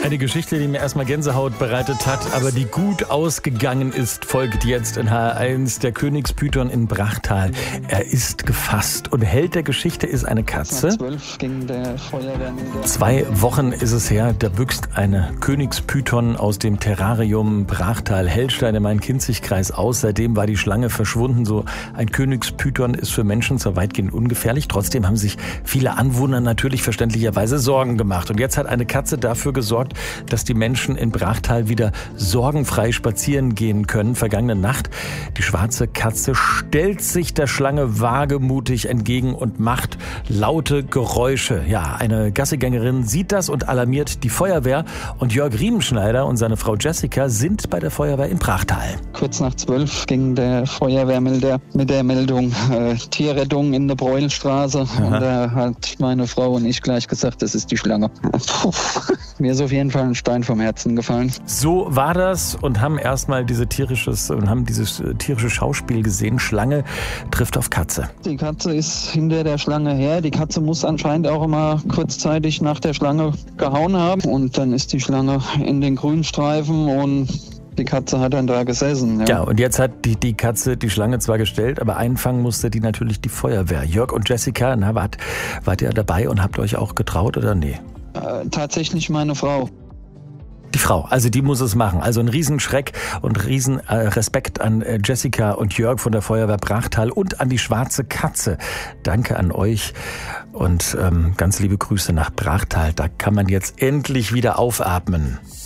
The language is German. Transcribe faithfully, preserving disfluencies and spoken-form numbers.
Eine Geschichte, die mir erstmal Gänsehaut bereitet hat, aber die gut ausgegangen ist, folgt jetzt in H R eins. Der Königspython in Brachtal. Er ist gefasst und Held der Geschichte ist eine Katze. Zwei Wochen ist es her, da büchst eine Königspython aus dem Terrarium Brachtal-Hellstein im Main-Kinzig-Kreis aus. Seitdem war die Schlange verschwunden. So ein Königspython ist für Menschen zwar weitgehend ungefährlich, trotzdem haben sich viele Anwohner natürlich verständlicherweise Sorgen gemacht. Und jetzt hat eine Katze dafür gesorgt, dass die Menschen in Brachtal wieder sorgenfrei spazieren gehen können. Vergangene Nacht, die schwarze Katze stellt sich der Schlange wagemutig entgegen und macht laute Geräusche. Ja, eine Gassigängerin sieht das und alarmiert die Feuerwehr. Und Jörg Riemenschneider und seine Frau Jessica sind bei der Feuerwehr in Brachtal. Kurz nach zwölf ging der Feuerwehrmelder mit der Meldung äh, Tierrettung in der Breulstraße. Aha. Und da hat meine Frau und ich gleich gesagt, das ist die Schlange. Puh. Mir ist auf jeden Fall ein Stein vom Herzen gefallen. So war das und haben erstmal diese tierisches und haben dieses tierische Schauspiel gesehen. Schlange trifft auf Katze. Die Katze ist hinter der Schlange her. Die Katze muss anscheinend auch immer kurzzeitig nach der Schlange gehauen haben. Und dann ist die Schlange in den Grünstreifen und die Katze hat dann da gesessen. Ja, ja und jetzt hat die, die Katze die Schlange zwar gestellt, aber einfangen musste die natürlich die Feuerwehr. Jörg und Jessica, na, wart, wart ihr dabei und habt euch auch getraut oder nee? Äh, tatsächlich meine Frau. Die Frau, also die muss es machen. Also ein Riesenschreck und Riesenrespekt an Jessica und Jörg von der Feuerwehr Brachtal und an die schwarze Katze. Danke an euch und ähm, ganz liebe Grüße nach Brachtal. Da kann man jetzt endlich wieder aufatmen.